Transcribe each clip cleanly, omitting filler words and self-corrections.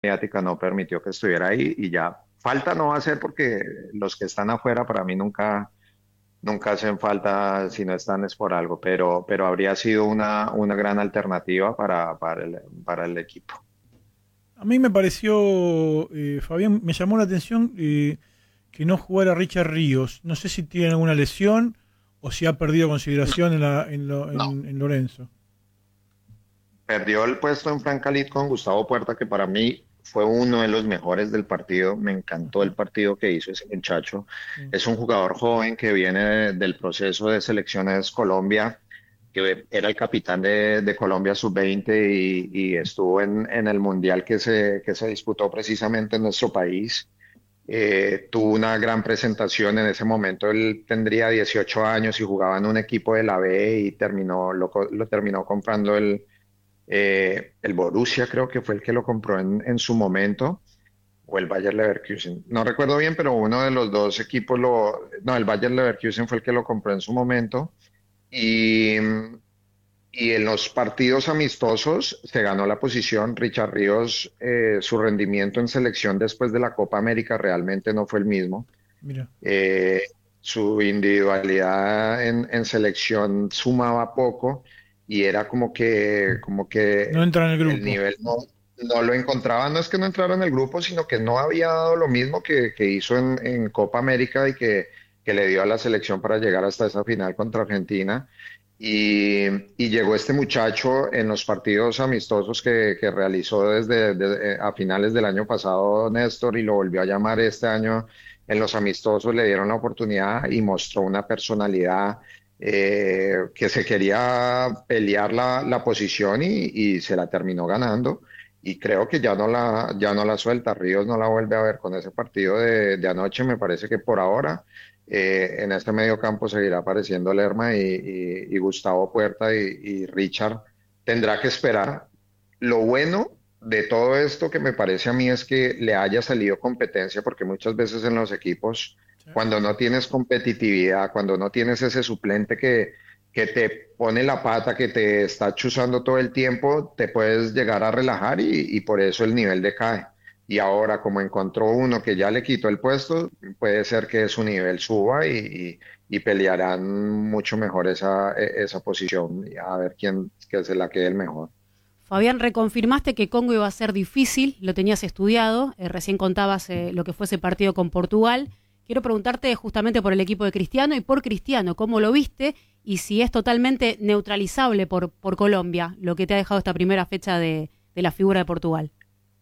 mediática no permitió que estuviera ahí y ya. Falta no va a ser porque los que están afuera para mí nunca hacen falta si no están es por algo, pero habría sido una gran alternativa para el equipo. A mí me pareció, Fabián, me llamó la atención que no jugara Richard Ríos. No sé si tiene alguna lesión o si ha perdido consideración No, en Lorenzo. perdió el puesto en Francalit con Gustavo Puerta, que para mí fue uno de los mejores del partido. Me encantó el Ajá, partido que hizo ese muchacho. sí. Es un jugador joven que viene del proceso de selecciones Colombia, que era el capitán de Colombia sub-20 y estuvo en el mundial que se disputó precisamente en nuestro país. Tuvo una gran presentación en ese momento. Él tendría 18 años y jugaba en un equipo de la B y lo terminó comprando el Borussia, creo que fue el que lo compró en su momento, o el Bayer Leverkusen. No recuerdo bien, pero uno de los dos equipos no, el Bayer Leverkusen fue el que lo compró en su momento. Y, y en los partidos amistosos se ganó la posición. Richard Ríos, su rendimiento en selección después de la Copa América realmente no fue el mismo. Mira, Eh, Su individualidad en selección sumaba poco y era como no que entra en el el grupo. nivel no lo encontraba. No es que no entrara en el grupo, sino que no había dado lo mismo que hizo en Copa América y que le dio a la selección para llegar hasta esa final contra Argentina. Y llegó este muchacho en los partidos amistosos que realizó a finales del año pasado Néstor y lo volvió a llamar este año en los amistosos, le dieron la oportunidad y mostró una personalidad que se quería pelear la posición y se la terminó ganando. Y creo que ya no la suelta. Ríos no la vuelve a ver con ese partido de anoche. Me parece que por ahora en este medio campo seguirá apareciendo Lerma y Gustavo Puerta y Richard. Tendrá que esperar. Lo bueno de todo esto que me parece a mí es que le haya salido competencia, porque muchas veces en los equipos, Sí. cuando no tienes competitividad, cuando no tienes ese suplente que te pone la pata, que te está chuzando todo el tiempo, te puedes llegar a relajar y por eso el nivel decae. Y ahora, como encontró uno que ya le quitó el puesto, puede ser que su nivel suba y pelearán mucho mejor esa posición, y a ver quién que se la quede el mejor. Fabián, reconfirmaste que Congo iba a ser difícil, lo tenías estudiado, recién contabas lo que fue ese partido con Portugal. Quiero preguntarte justamente por el equipo de Cristiano y por Cristiano, ¿cómo lo viste? Y si es totalmente neutralizable por Colombia, lo que te ha dejado esta primera fecha de la figura de Portugal.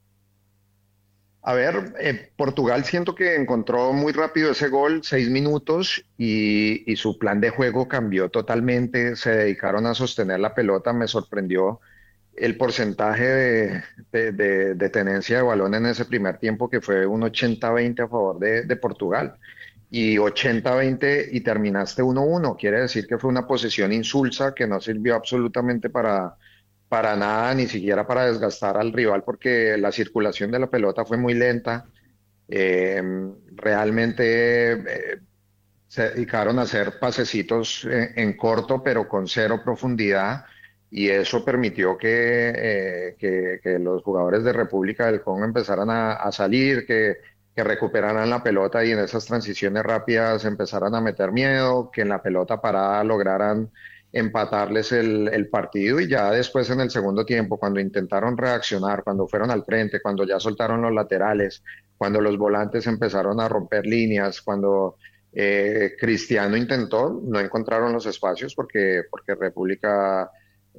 A ver, Portugal siento que encontró muy rápido ese gol, 6 minutos, y su plan de juego cambió totalmente. Se dedicaron a sostener la pelota. Me sorprendió el porcentaje de tenencia de balón en ese primer tiempo, que fue un 80-20 a favor de Portugal. Y 80-20 y terminaste 1-1. Quiere decir que fue una posesión insulsa que no sirvió absolutamente para nada, ni siquiera para desgastar al rival, porque la circulación de la pelota fue muy lenta. Eh, Realmente se dedicaron a hacer pasecitos en corto, pero con cero profundidad, y eso permitió que los jugadores de República del Congo empezaran a salir, que recuperaran la pelota y en esas transiciones rápidas empezaran a meter miedo, que en la pelota parada lograran empatarles el partido y ya después en el segundo tiempo, cuando intentaron reaccionar, cuando fueron al frente, cuando ya soltaron los laterales, cuando los volantes empezaron a romper líneas, cuando Cristiano intentó, no encontraron los espacios porque República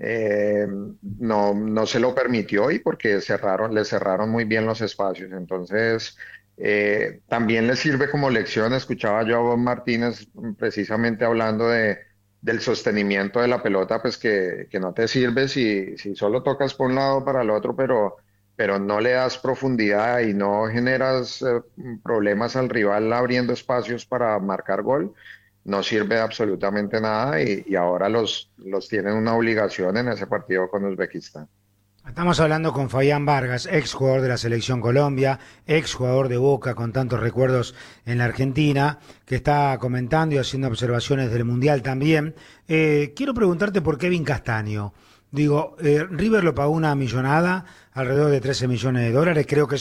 no se lo permitió y porque le cerraron muy bien los espacios. Entonces, también le sirve como lección. Escuchaba yo a Bob Martínez precisamente hablando del sostenimiento de la pelota, pues que no te sirve si solo tocas por un lado para el otro, pero no le das profundidad y no generas problemas al rival abriendo espacios para marcar gol, no sirve de absolutamente nada y ahora los tienen una obligación en ese partido con Uzbekistán. Estamos hablando con Fabián Vargas, ex jugador de la Selección Colombia, ex jugador de Boca con tantos recuerdos en la Argentina, que está comentando y haciendo observaciones del Mundial también. Quiero preguntarte por Kevin Castaño. Digo, River lo pagó una millonada, alrededor de 13 millones de dólares, creo que